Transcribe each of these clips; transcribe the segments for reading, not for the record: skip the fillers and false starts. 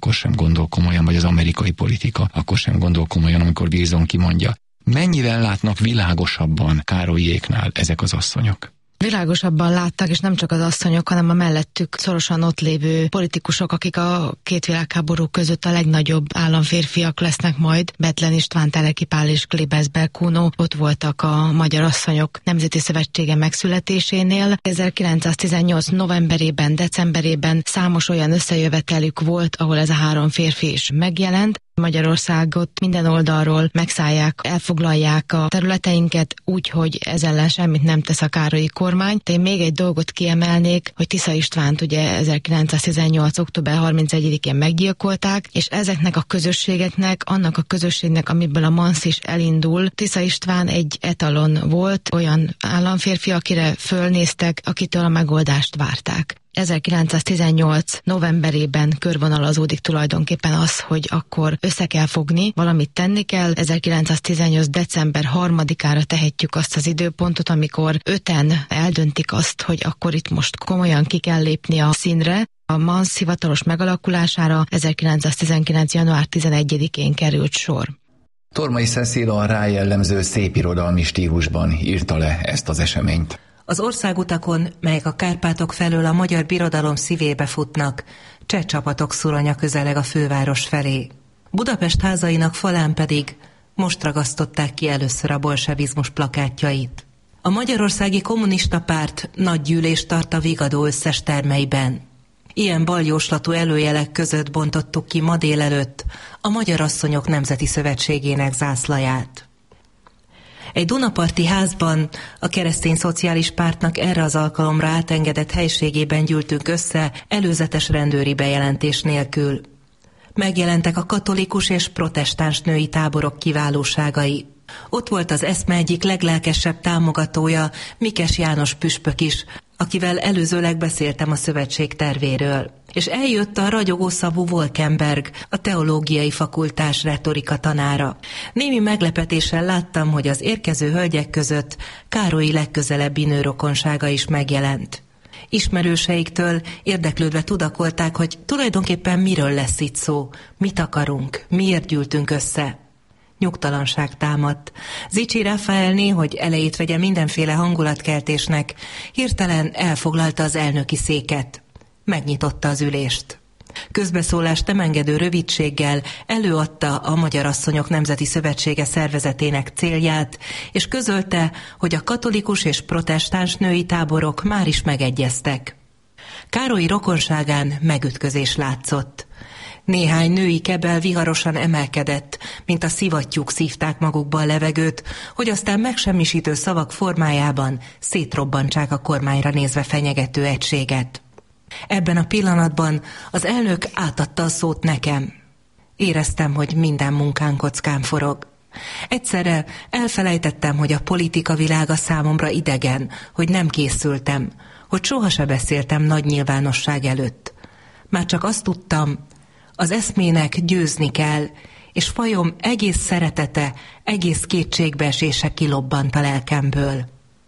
akkor sem gondol komolyan, vagy az amerikai politika akkor sem gondol komolyan, amikor Wilson kimondja. Mennyivel látnak világosabban Károlyéknál ezek az asszonyok? Világosabban látták, és nem csak az asszonyok, hanem a mellettük szorosan ott lévő politikusok, akik a két világháború között a legnagyobb államférfiak lesznek majd. Bethlen István, Teleki Pál és Klebesberg Kuno ott voltak a Magyar Asszonyok Nemzeti Szövetsége megszületésénél. 1918 novemberében, decemberében számos olyan összejövetelük volt, ahol ez a három férfi is megjelent. Magyarországot minden oldalról megszállják, elfoglalják a területeinket úgy, hogy ez ellen semmit nem tesz a károlyi kormány. De én még egy dolgot kiemelnék, hogy Tisza Istvánt ugye 1918. október 31-én meggyilkolták, és ezeknek a közösségeknek, annak a közösségnek, amiből a MANSZ is elindul, Tisza István egy etalon volt, olyan államférfi, akire fölnéztek, akitől a megoldást várták. 1918 novemberében körvonalazódik tulajdonképpen az, hogy akkor össze kell fogni, valamit tenni kell. 1918 december 3-ára tehetjük azt az időpontot, amikor 5-en eldöntik azt, hogy akkor itt most komolyan ki kell lépni a színre. A MANSZ hivatalos megalakulására 1919. január 11-én került sor. Tormai Cecile a rá jellemző szépirodalmi stílusban írta le ezt az eseményt. Az országutakon, melyek a Kárpátok felől a magyar birodalom szívébe futnak, cseh csapatok szuronya közeleg a főváros felé. Budapest házainak falán pedig most ragasztották ki először a bolsevizmus plakátjait. A Magyarországi Kommunista Párt nagy gyűlést tart a Vigadó összes termeiben. Ilyen baljóslatú előjelek között bontottuk ki ma délelőtt a Magyar Asszonyok Nemzeti Szövetségének zászlaját. Egy dunaparti házban a Keresztény Szociális Pártnak erre az alkalomra átengedett helységében gyűltünk össze előzetes rendőri bejelentés nélkül. Megjelentek a katolikus és protestáns női táborok kiválóságai. Ott volt az eszme egyik leglelkesebb támogatója, Mikes János püspök is, akivel előzőleg beszéltem a szövetség tervéről. És eljött a ragyogó szavú Wolkenberg, a teológiai fakultás retorika tanára. Némi meglepetéssel láttam, hogy az érkező hölgyek között Károly legközelebbi nőrokonsága is megjelent. Ismerőseiktől érdeklődve tudakolták, hogy tulajdonképpen miről lesz itt szó, mit akarunk, miért gyűltünk össze. Nyugtalanság támadt. Zichy Rafaelné, hogy elejét vegye mindenféle hangulatkeltésnek, hirtelen elfoglalta az elnöki széket. Megnyitotta az ülést. Közbeszólást nem engedő rövidséggel előadta a Magyar Asszonyok Nemzeti Szövetsége szervezetének célját, és közölte, hogy a katolikus és protestáns női táborok már is megegyeztek. Károlyi rokonságán megütközés látszott. Néhány női kebel viharosan emelkedett, mint a szivattyúk szívták magukba a levegőt, hogy aztán megsemmisítő szavak formájában szétrobbantsák a kormányra nézve fenyegető egységet. Ebben a pillanatban az elnök átadta a szót nekem. Éreztem, hogy minden munkán kockán forog. Egyszerre elfelejtettem, hogy a politika világa számomra idegen, hogy nem készültem, hogy sohasem beszéltem nagy nyilvánosság előtt. Már csak azt tudtam, az eszmének győzni kell, és fajom egész szeretete, egész kétségbeesése kilobbant a lelkemből.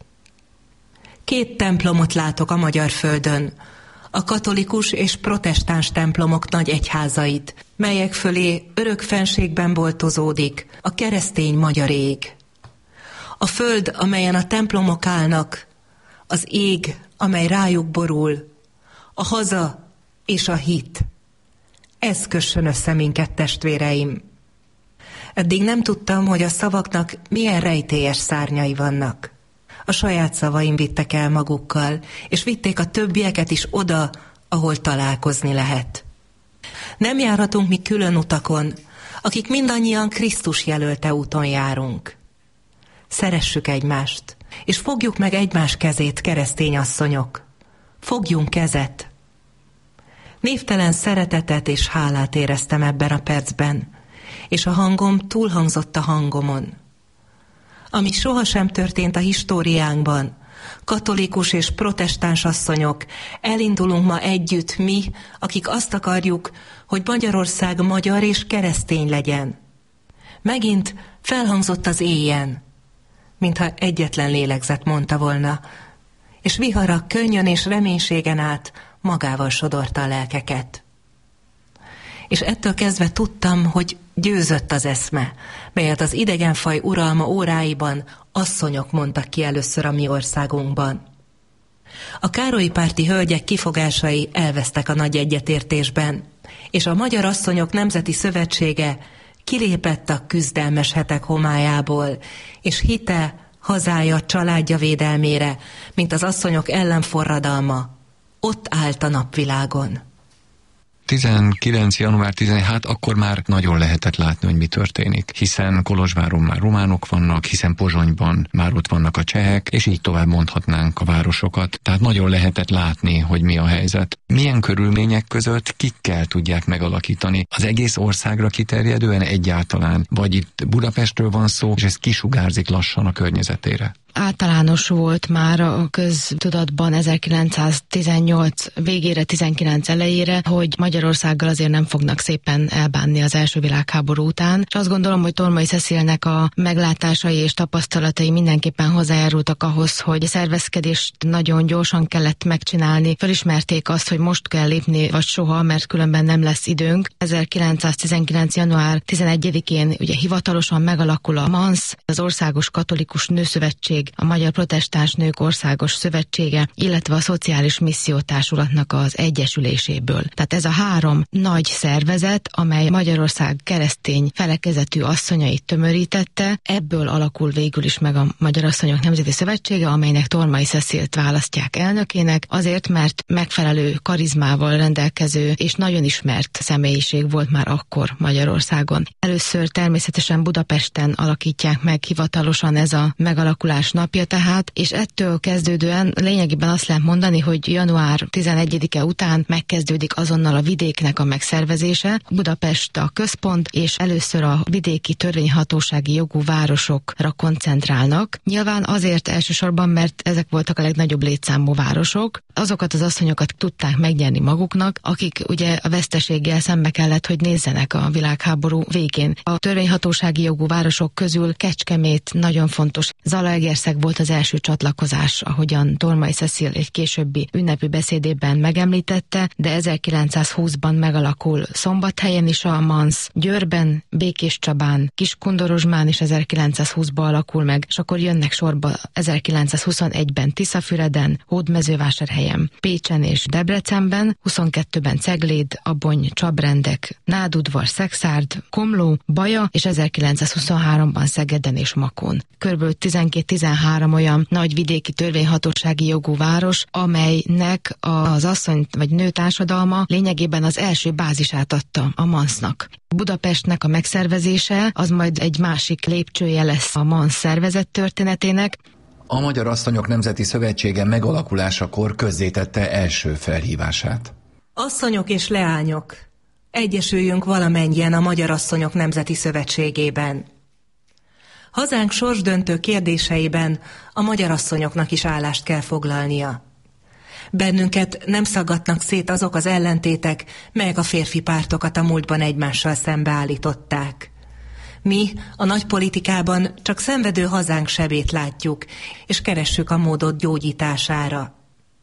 2 templomot látok a magyar földön, a katolikus és protestáns templomok nagy egyházait, melyek fölé örök fenségben boltozódik a keresztény magyar ég. A föld, amelyen a templomok állnak, az ég, amely rájuk borul, a haza és a hit. Ez kössön össze minket, testvéreim. Eddig nem tudtam, hogy a szavaknak milyen rejtélyes szárnyai vannak. A saját szavaim vittek el magukkal, és vitték a többieket is oda, ahol találkozni lehet. Nem járhatunk mi külön utakon, akik mindannyian Krisztus jelölte úton járunk. Szeressük egymást, és fogjuk meg egymás kezét, keresztény asszonyok. Fogjunk kezet. Névtelen szeretetet és hálát éreztem ebben a percben, és a hangom túlhangzott a hangomon. Ami sohasem történt a históriánkban, katolikus és protestáns asszonyok, elindulunk ma együtt mi, akik azt akarjuk, hogy Magyarország magyar és keresztény legyen. Megint felhangzott az éjjen, mintha egyetlen lélegzet mondta volna, és vihara könnyön és reménységen át magával sodorta a lelkeket. és ettől kezdve tudtam, hogy győzött az eszme, melyet az idegenfaj uralma óráiban asszonyok mondtak ki először a mi országunkban. A Károlyi-párti hölgyek kifogásai elvesztek a nagy egyetértésben, és a Magyar Asszonyok Nemzeti Szövetsége kilépett a küzdelmes hetek homályából, és hite, hazája, családja védelmére, mint az asszonyok ellenforradalma, ott állt a napvilágon. 19. január 16, akkor már nagyon lehetett látni, hogy mi történik, hiszen Kolozsváron már románok vannak, hiszen Pozsonyban már ott vannak a csehek, és így tovább mondhatnánk a városokat. Tehát nagyon lehetett látni, hogy mi a helyzet. Milyen körülmények között kikkel tudják megalakítani? Az egész országra kiterjedően egyáltalán, vagy itt Budapestről van szó, és ez kisugárzik lassan a környezetére? Általános volt már a köztudatban 1918 végére, 19 elejére, hogy Magyarországgal azért nem fognak szépen elbánni az első világháború után. És azt gondolom, hogy Tormai Cecilnek a meglátásai és tapasztalatai mindenképpen hozzájárultak ahhoz, hogy a szervezkedést nagyon gyorsan kellett megcsinálni. Felismerték azt, hogy most kell lépni, vagy soha, mert különben nem lesz időnk. 1919. január 11-én ugye hivatalosan megalakul a MANSZ, az Országos Katolikus Nőszövetség, a Magyar Protestáns Nők Országos Szövetsége, illetve a Szociális Missziótársulatnak az egyesüléséből. Tehát ez a három nagy szervezet, amely Magyarország keresztény felekezetű asszonyait tömörítette, ebből alakul végül is meg a Magyar Asszonyok Nemzeti Szövetsége, amelynek Tormai Cecilt választják elnökének, azért, mert megfelelő karizmával rendelkező és nagyon ismert személyiség volt már akkor Magyarországon. Először természetesen Budapesten alakítják meg hivatalosan, ez a megalakulás napja tehát, és ettől kezdődően lényegében azt lehet mondani, hogy január 11-e után megkezdődik azonnal a vidéknek a megszervezése. Budapest a központ, és először a vidéki törvényhatósági jogú városokra koncentrálnak. Nyilván azért elsősorban, mert ezek voltak a legnagyobb létszámú városok. Azokat az asszonyokat tudták megnyerni maguknak, akik ugye a veszteséggel szembe kellett, hogy nézzenek a világháború végén. A törvényhatósági jogú városok közül Kecskemét nagyon fontos. Zalaegerszeg volt az első csatlakozás, ahogyan Tormai Cecil egy későbbi ünnepi beszédében megemlítette, de 1920-ban megalakul Szombathelyen is a MANSZ, Győrben, Békéscsabán, Kiskundorozsmán is 1920-ban alakul meg, és akkor jönnek sorba 1921-ben Tiszafüreden, Hódmezővásárhelyen, Pécsen és Debrecenben, 22-ben Cegléd, Abony, Csabrendek, Nádudvar, Szexárd, Komló, Baja, és 1923-ban Szegeden és Makón. Körülbelül 12-13 olyan nagy vidéki törvényhatósági jogú város, amelynek az asszony vagy nő társadalma lényegében az első bázisát adta a MANSZ-nak. Budapestnek a megszervezése az majd egy másik lépcsője lesz a MANSZ szervezet történetének. A Magyar Asszonyok Nemzeti Szövetsége megalakulásakor közzétette első felhívását. Asszonyok és leányok, egyesüljünk valamennyien a Magyar Asszonyok Nemzeti Szövetségében. Hazánk sorsdöntő kérdéseiben a magyar asszonyoknak is állást kell foglalnia. Bennünket nem szaggatnak szét azok az ellentétek, melyek a férfi pártokat a múltban egymással szembeállították. Mi a nagy politikában csak szenvedő hazánk sebét látjuk, és keressük a módot gyógyítására.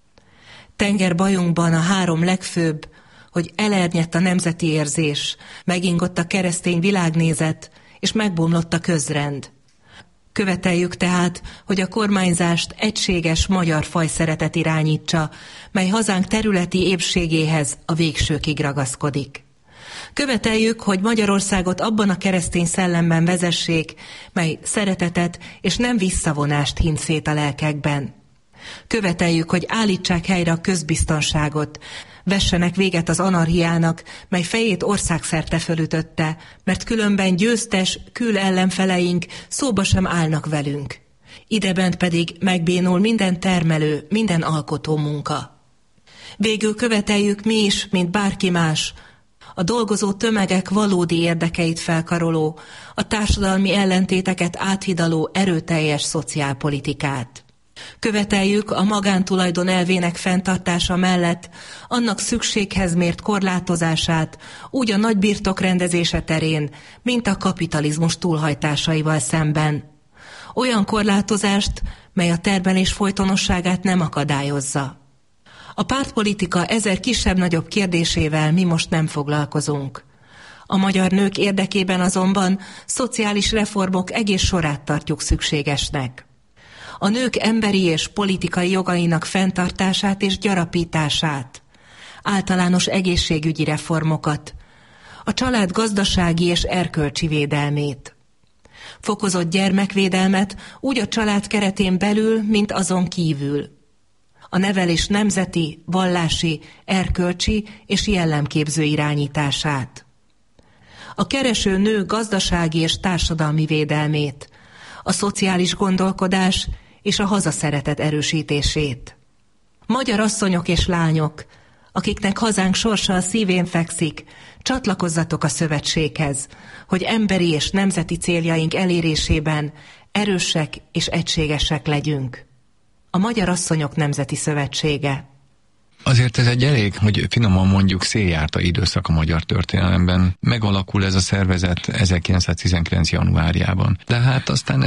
Tengerbajunkban a három legfőbb, hogy elernyett a nemzeti érzés, megingott a keresztény világnézet, és megbomlott a közrend. Követeljük tehát, hogy a kormányzást egységes magyar fajszeretet irányítsa, mely hazánk területi épségéhez a végsőkig ragaszkodik. Követeljük, hogy Magyarországot abban a keresztény szellemben vezessék, mely szeretetet és nem visszavonást hint szét a lelkekben. Követeljük, hogy állítsák helyre a közbiztonságot, vessenek véget az anarchiának, mely fejét országszerte fölütötte, mert különben győztes, kül ellenfeleink szóba sem állnak velünk. Idebent pedig megbénul minden termelő, minden alkotó munka. Végül követeljük mi is, mint bárki más, a dolgozó tömegek valódi érdekeit felkaroló, a társadalmi ellentéteket áthidaló erőteljes szociálpolitikát. Követeljük a magántulajdon elvének fenntartása mellett annak szükséghez mért korlátozását úgy a nagy birtokrendezése terén, mint a kapitalizmus túlhajtásaival szemben. Olyan korlátozást, mely a termelés folytonosságát nem akadályozza. A pártpolitika ezer kisebb-nagyobb kérdésével mi most nem foglalkozunk. A magyar nők érdekében azonban szociális reformok egész sorát tartjuk szükségesnek. A nők emberi és politikai jogainak fenntartását és gyarapítását, általános egészségügyi reformokat, a család gazdasági és erkölcsi védelmét, fokozott gyermekvédelmet úgy a család keretén belül, mint azon kívül, a nevelés nemzeti, vallási, erkölcsi és jellemképző irányítását, a kereső nő gazdasági és társadalmi védelmét, a szociális gondolkodás és a hazaszeretet erősítését. Magyar asszonyok és lányok, akiknek hazánk sorsa a szívén fekszik, csatlakozzatok a szövetséghez, hogy emberi és nemzeti céljaink elérésében erősek és egységesek legyünk. A Magyar Asszonyok Nemzeti Szövetsége. Azért ez egy elég, hogy finoman mondjuk széljárta időszak a magyar történelemben. Megalakul ez a szervezet 1919. januárjában. De hát aztán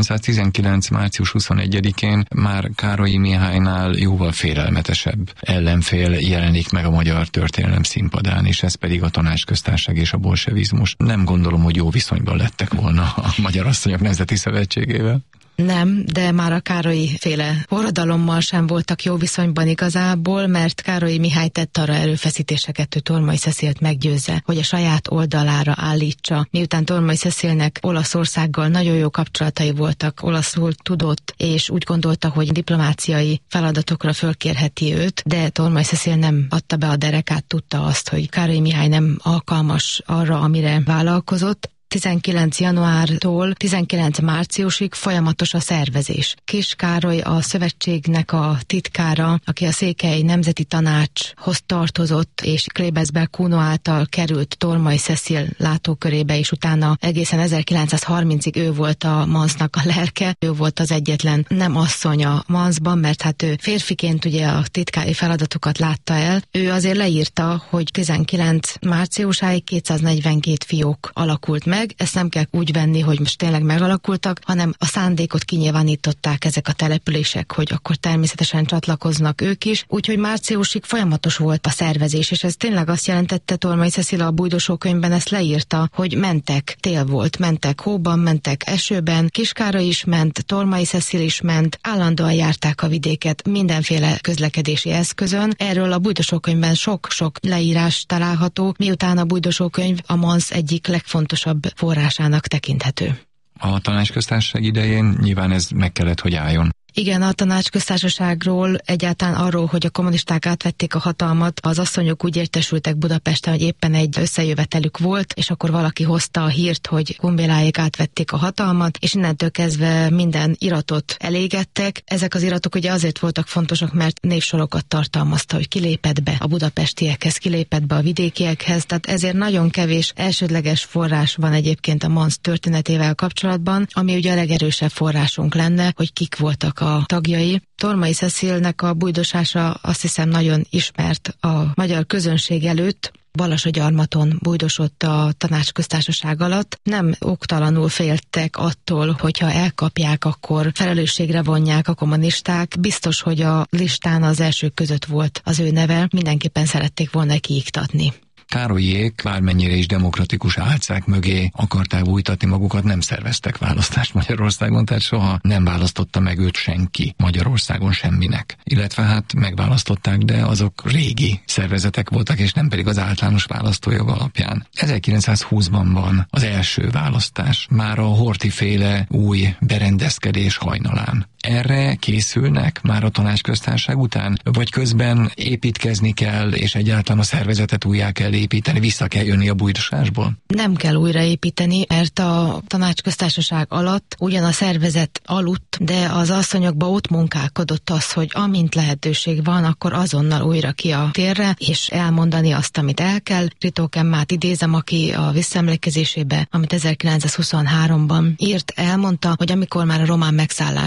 1919. március 21-én már Károlyi Mihálynál jóval félelmetesebb ellenfél jelenik meg a magyar történelem színpadán, és ez pedig a Tanácsköztársaság és a bolsevizmus. Nem gondolom, hogy jó viszonyban lettek volna a Magyar Asszonyok Nemzeti Szövetségével. Nem, de már a Károlyi féle forradalommal sem voltak jó viszonyban igazából, mert Károlyi Mihály tett arra erőfeszítéseket, hogy Tormai Cecilt meggyőzze, hogy a saját oldalára állítsa. Miután Tormai Cecilnek Olaszországgal nagyon jó kapcsolatai voltak, olaszul tudott, és úgy gondolta, hogy diplomáciai feladatokra fölkérheti őt, de Tormai Cecil nem adta be a derekát, tudta azt, hogy Károlyi Mihály nem alkalmas arra, amire vállalkozott. 19. januártól 19. márciusig folyamatos a szervezés. Kis Károly a szövetségnek a titkára, aki a Székely Nemzeti Tanácshoz tartozott, és Klebezberg Kuno által került Tormai Cecil látókörébe, és utána egészen 1930-ig ő volt a Mansznak a lelke, ő volt az egyetlen nem asszony a Manszban, mert hát ő férfiként ugye a titkári feladatokat látta el. Ő azért leírta, hogy 19 márciusáig 242 fiók alakult meg. Ezt nem kell úgy venni, hogy most tényleg megalakultak, hanem a szándékot kinyilvánították ezek a települések, hogy akkor természetesen csatlakoznak ők is. Úgyhogy márciusig folyamatos volt a szervezés, és ez tényleg azt jelentette, Tormai Cecil a Bújdosó könyvben ezt leírta, hogy mentek, tél volt, mentek hóban, mentek esőben, Kiskároly is ment, Tormai Cecil is ment, állandóan járták a vidéket mindenféle közlekedési eszközön. Erről a Bújdosó könyvben sok-sok leírás található, miután a Bújdosó könyv a Mansz egyik legfontosabb forrásának tekinthető. A Tanácsköztársaság idején nyilván ez meg kellett, hogy álljon. Igen, a Tanácsköztársaságról, egyáltalán arról, hogy a kommunisták átvették a hatalmat, az asszonyok úgy értesültek Budapesten, hogy éppen egy összejövetelük volt, és akkor valaki hozta a hírt, hogy Kumbéláék átvették a hatalmat, és innentől kezdve minden iratot elégettek. Ezek az iratok ugye azért voltak fontosak, mert névsorokat tartalmazta, hogy kilépett be a budapestiekhez, kilépett be a vidékiekhez, tehát ezért nagyon kevés elsődleges forrás van egyébként a Mansz történetével kapcsolatban, ami ugye a legerősebb forrásunk lenne, hogy kik voltak a tagjai. Tormai Cecilnek a bújdosása azt hiszem nagyon ismert a magyar közönség előtt. Balassagyarmaton bújdosott a Tanácsköztársaság alatt. Nem oktalanul féltek attól, hogyha elkapják, akkor felelősségre vonják a kommunisták. Biztos, hogy a listán az elsők között volt az ő neve. Mindenképpen szerették volna kiiktatni. Károlyiék bármennyire is demokratikus álcák mögé akarták bújtatni magukat, nem szerveztek választást Magyarországon, tehát soha nem választotta meg őt senki Magyarországon semminek. Illetve hát megválasztották, de azok régi szervezetek voltak, és nem pedig az általános választójog alapján. 1920-ban van az első választás, már a Horthy-féle új berendezkedés hajnalán. Erre készülnek már a Tanácsköztársaság után? Vagy közben építkezni kell, és egyáltalán a szervezetet újjá kell építeni, vissza kell jönni a bújdosásból? Nem kell újraépíteni, mert a Tanácsköztársaság alatt ugyan a szervezet aludt, de az asszonyokba ott munkálkodott az, hogy amint lehetőség van, akkor azonnal újra ki a térre, és elmondani azt, amit el kell. Ritóth Emmát idézem, aki a visszaemlékezésébe, amit 1923-ban írt, elmondta, hogy amikor már a román megszállás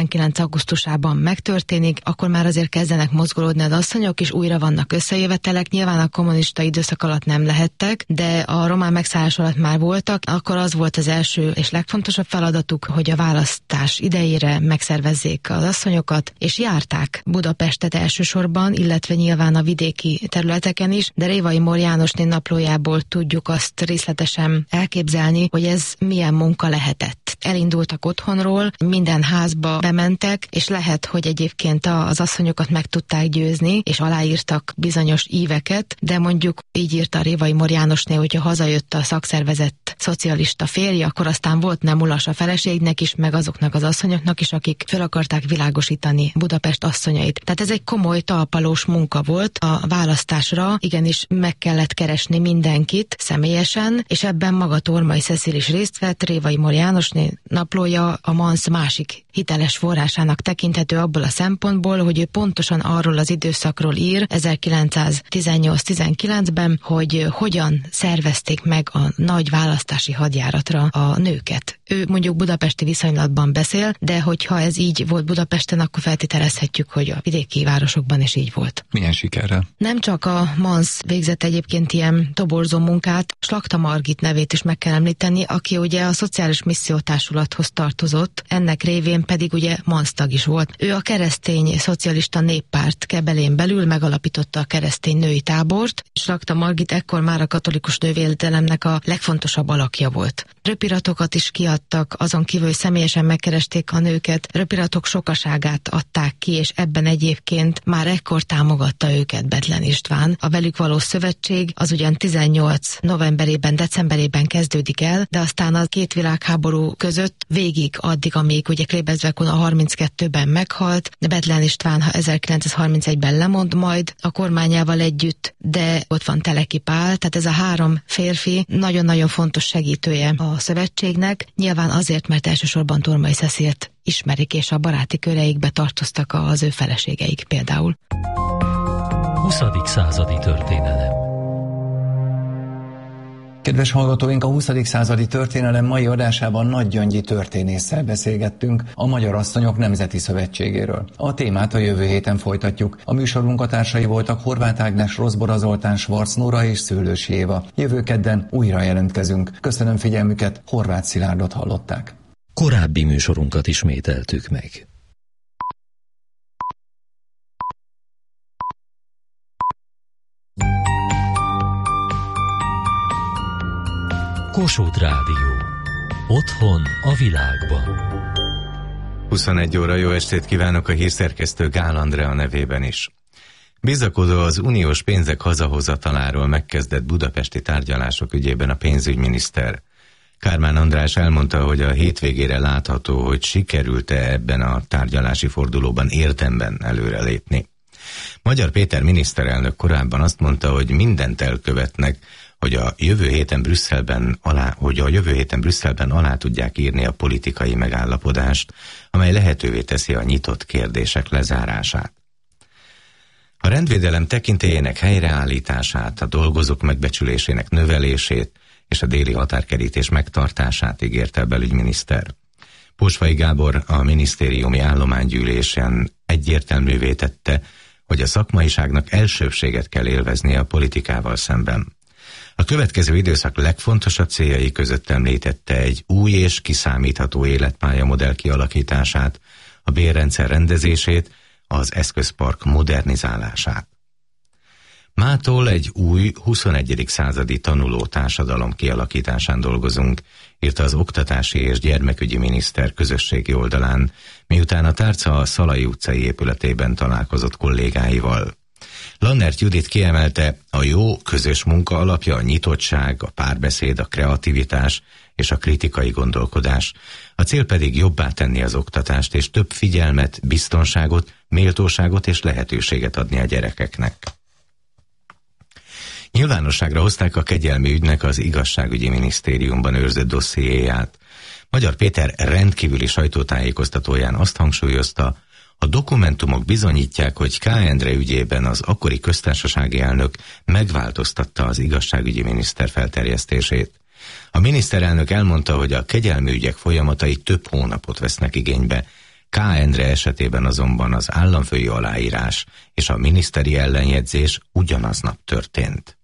19 augusztusában megtörténik, akkor már azért kezdenek mozgolódni az asszonyok, és újra vannak összejövetelek. Nyilván a kommunista időszak alatt nem lehettek, de a román megszállás alatt már voltak. Akkor az volt az első és legfontosabb feladatuk, hogy a választás idejére megszervezzék az asszonyokat, és járták Budapestet elsősorban, illetve nyilván a vidéki területeken is, de Révai Mór Jánosné naplójából tudjuk azt részletesen elképzelni, hogy ez milyen munka lehetett. Elindultak otthonról, minden házba bementek, és lehet, hogy egyébként az asszonyokat meg tudták győzni, és aláírtak bizonyos íveket, de mondjuk így írta Révai Mór Jánosné, hogyha hazajött a szakszervezet szocialista férje, akkor aztán volt nem ulas a feleségnek is, meg azoknak az asszonyoknak is, akik fel akarták világosítani Budapest asszonyait. Tehát ez egy komoly talpalós munka volt. A választásra igenis meg kellett keresni mindenkit személyesen, és ebben maga Tormai Cecil is részt vett. Révai Mór Jánosné naplója a MANSZ másik hiteles forrásának tekinthető abból a szempontból, hogy ő pontosan arról az időszakról ír 1918-19-ben, hogy hogyan szervezték meg a nagy választási hadjáratra a nőket. Ő mondjuk budapesti viszonylatban beszél, de hogyha ez így volt Budapesten, akkor feltételezhetjük, hogy a vidéki városokban is így volt. Milyen sikerrel? Nem csak a MANSZ végzett egyébként ilyen toborzó munkát, Slakta Margit nevét is meg kell említeni, aki ugye a Szociális Missziótársulathoz tartozott, ennek révén pedig ugye MANSZ tag is volt. Ő a Keresztény Szocialista Néppárt kebelén belül megalapította a keresztény női tábort, és Slakta Margit ekkor már a katolikus nővédelemnek a legfontosabb alakja volt. Röpiratokat is kiadtak, azon kívül, hogy személyesen megkeresték a nőket, röpiratok sokaságát adták ki, és ebben egyébként már ekkor támogatta őket Bethlen István. A velük való szövetség az ugyan 18 novemberében, decemberében kezdődik el, de aztán a két világháború között végig addig, amíg ugye Klebezvekun a 32-ben meghalt, de Bethlen István 1931-ben lemond majd a kormányával együtt, de ott van Teleki Pál, tehát ez a három férfi nagyon-nagyon fontos segítője a szövetségnek, nyilván azért, mert elsősorban Tormai Cecilt ismerik, és a baráti köreikbe tartoztak az ő feleségeik például. 20. századi történelem. Kedves hallgatóink, a 20. századi történelem mai adásában Nagy Gyöngyi történésszel beszélgettünk a Magyar Asszonyok Nemzeti Szövetségéről. A témát a jövő héten folytatjuk. A műsor munkatársai voltak Horváth Ágnes, Rozbora Zoltán, Schwarz Nóra és Szőlősi Éva. Jövő kedden újra jelentkezünk. Köszönöm figyelmüket, Horváth Szilárdot hallották. Korábbi műsorunkat ismételtük meg. Kossuth Rádió. Otthon a világban. 21 óra, jó estét kívánok a hírszerkesztő Gál Andrea nevében is. Bizakodó az uniós pénzek hazahozataláról megkezdett budapesti tárgyalások ügyében a pénzügyminiszter. Kármán András elmondta, hogy a hétvégére látható, hogy sikerült-e ebben a tárgyalási fordulóban érdemben előrelépni. Magyar Péter miniszterelnök korábban azt mondta, hogy mindent elkövetnek, hogy a jövő héten Brüsszelben alá tudják írni a politikai megállapodást, amely lehetővé teszi a nyitott kérdések lezárását. A rendvédelem tekintélyének helyreállítását, a dolgozók megbecsülésének növelését és a déli határkerítés megtartását ígérte a belügyminiszter. Posvai Gábor a minisztériumi állománygyűlésen egyértelművé tette, hogy a szakmaiságnak elsőbbséget kell élveznie a politikával szemben. A következő időszak legfontosabb céljai között említette egy új és kiszámítható életpályamodell kialakítását, a bérrendszer rendezését, az eszközpark modernizálását. Mától egy új 21. századi tanuló társadalom kialakításán dolgozunk, írta az Oktatási és Gyermekügyi Miniszter közösségi oldalán, miután a tárca a Szalai utcai épületében találkozott kollégáival. Lannert Judit kiemelte, a jó közös munka alapja a nyitottság, a párbeszéd, a kreativitás és a kritikai gondolkodás. A cél pedig jobbá tenni az oktatást, és több figyelmet, biztonságot, méltóságot és lehetőséget adni a gyerekeknek. Nyilvánosságra hozták a kegyelmi ügynek az igazságügyi minisztériumban őrzött dossziéját. Magyar Péter rendkívüli sajtótájékoztatóján azt hangsúlyozta, a dokumentumok bizonyítják, hogy K. Endre ügyében az akkori köztársasági elnök megváltoztatta az igazságügyi miniszter felterjesztését. A miniszterelnök elmondta, hogy a kegyelmi ügyek folyamatai több hónapot vesznek igénybe, K. Endre esetében azonban az államfői aláírás és a miniszteri ellenjegyzés ugyanaznap történt.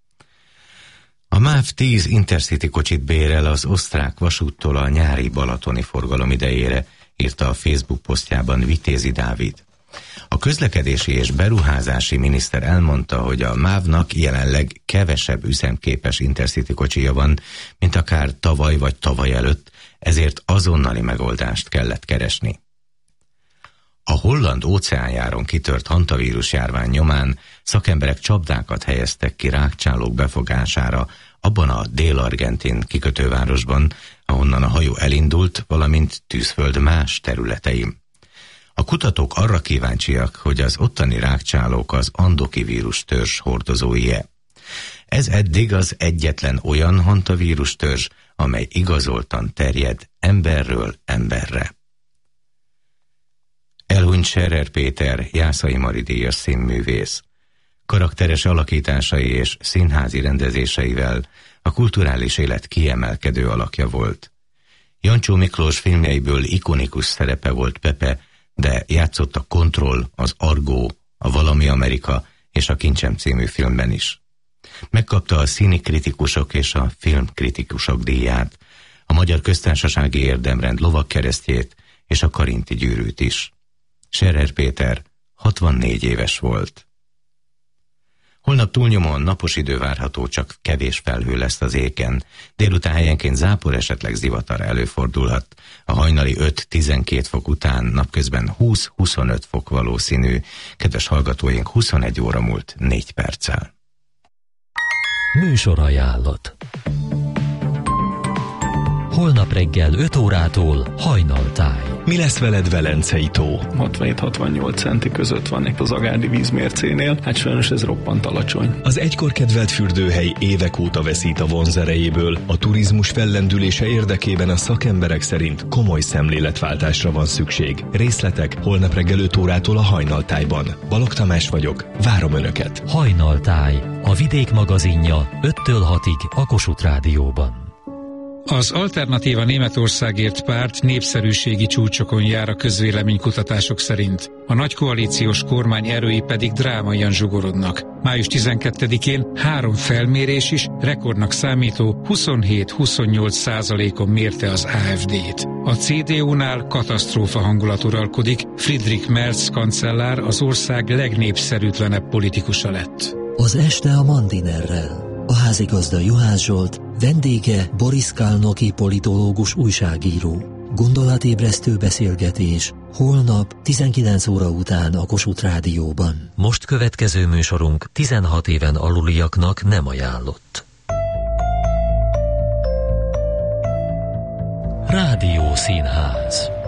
A MÁV 10 Intercity kocsit bérel az osztrák vasúttól a nyári balatoni forgalom idejére, írta a Facebook posztjában Vitézi Dávid. A közlekedési és beruházási miniszter elmondta, hogy a MÁV-nak jelenleg kevesebb üzemképes Intercity kocsija van, mint akár tavaly vagy tavaly előtt, ezért azonnali megoldást kellett keresni. A holland óceánjáron kitört hantavírus járvány nyomán szakemberek csapdákat helyeztek ki rágcsálók befogására abban a dél-argentin kikötővárosban, ahonnan a hajó elindult, valamint Tűzföld más területein. A kutatók arra kíváncsiak, hogy az ottani rágcsálók az andokivírus törzs hordozói-e. Ez eddig az egyetlen olyan hantavírus törzs, amely igazoltan terjed emberről emberre. Elhunyt Scherer Péter, Jászai Mari díjas színművész. Karakteres alakításai és színházi rendezéseivel a kulturális élet kiemelkedő alakja volt. Jancsó Miklós filmjeiből ikonikus szerepe volt Pepe, de játszott a Kontroll, az Argó, a Valami Amerika és a Kincsem című filmben is. Megkapta a színi kritikusok és a filmkritikusok díját, a Magyar Köztársasági Érdemrend lovagkeresztjét és a Karinti gyűrűt is. Scherer Péter 64 éves volt. Holnap túlnyomóan napos idő várható, csak kevés felhő lesz az égen. Délután helyenként zápor, esetleg zivatar előfordulhat. A hajnali 5-12 fok után napközben 20-25 fok valószínű. Kedves hallgatóink, 21 óra múlt 4 perccel. Műsorajánlat. Holnap reggel 5 órától Hajnaltáj. Mi lesz veled Velencei tó? 67-68 centi között van itt az Agárdi vízmércénél, hát sajnos ez roppant alacsony. Az egykor kedvelt fürdőhely évek óta veszít a vonzerejéből. A turizmus fellendülése érdekében a szakemberek szerint komoly szemléletváltásra van szükség. Részletek holnap reggel 5 órától a Hajnaltájban. Balogh Tamás vagyok, várom Önöket. Hajnaltáj, a Vidék magazinja 5-től 6-ig a Kossuth Rádióban. Az Alternatíva Németországért párt népszerűségi csúcsokon jár a közvéleménykutatások szerint. A nagykoalíciós kormány erői pedig drámaian zsugorodnak. Május 12-én 3 felmérés is rekordnak számító 27-28%-on mérte az AfD-t. A CDU-nál katasztrófa hangulat uralkodik, Friedrich Merz kancellár az ország legnépszerűtlenebb politikusa lett. Az este a Mandinerrel. A házigazda Juhász Zsolt, vendége Boris Kalnoky politológus újságíró. Gondolatébresztő beszélgetés holnap 19 óra után a Kossuth Rádióban. Most következő műsorunk 16 éven aluliaknak nem ajánlott. Rádiószínház.